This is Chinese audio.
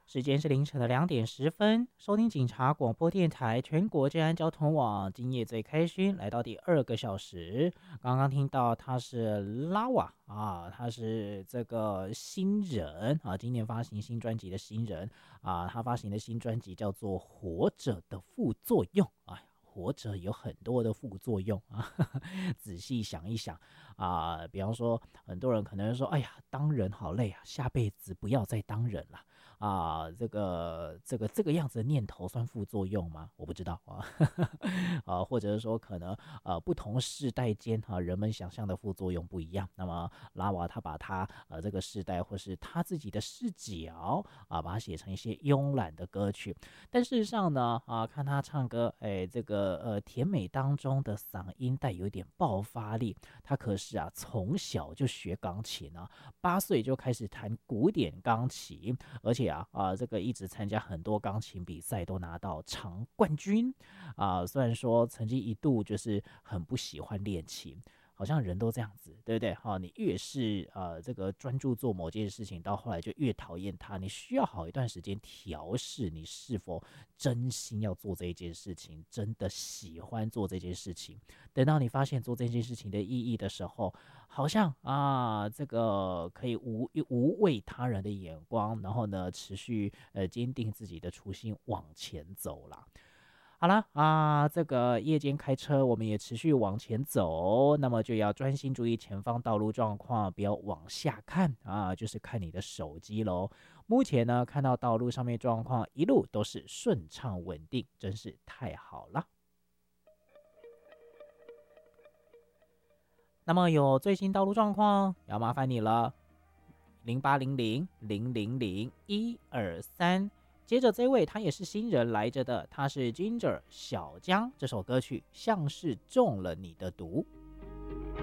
时间是凌晨的2点10分，收听警察广播电台全国治安交通网，今夜最开心，来到第2个小时。刚刚听到他是拉瓦啊，他是这个新人啊，今年发行新专辑的新人啊，他发行的新专辑叫做《活着的副作用》啊。活着有很多的副作用啊，仔细想一想啊，比方说，很多人可能说，哎呀，当人好累啊，下辈子不要再当人了。啊，这个样子的念头算副作用吗？我不知道啊，或者是说可能不同世代间人们想象的副作用不一样。那么拉瓦他把他这个世代或是他自己的视角把它写成一些慵懒的歌曲，但事实上呢看他唱歌，这个甜美当中的嗓音带有一点爆发力。他可是从小就学钢琴啊，8岁就开始弹古典钢琴，而且这个一直参加很多钢琴比赛，都拿到常冠军虽然说曾经一度就是很不喜欢练琴，好像人都这样子，对不对？你越是这个专注做某件事情，到后来就越讨厌它。你需要好一段时间调试，你是否真心要做这一件事情，真的喜欢做这件事情。等到你发现做这件事情的意义的时候，好像这个可以无畏他人的眼光，然后呢，持续坚定自己的初心往前走啦。好了这个夜间开车，我们也持续往前走，那么就要专心注意前方道路状况，不要往下看就是看你的手机咯。目前呢，看到道路上面状况一路都是顺畅稳定，真是太好了。那么有最新道路状况，要麻烦你了，0800-000-123。接着这位他也是新人来着的，他是 Ginger 小江，这首歌曲像是中了你的毒。